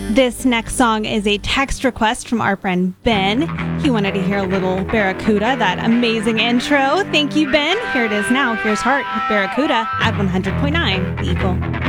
This next song is a text request from our friend Ben. He wanted to hear a little Barracuda, that amazing intro. Thank you, Ben. Here it is now. Here's Heart with Barracuda at 100.9 The Eagle.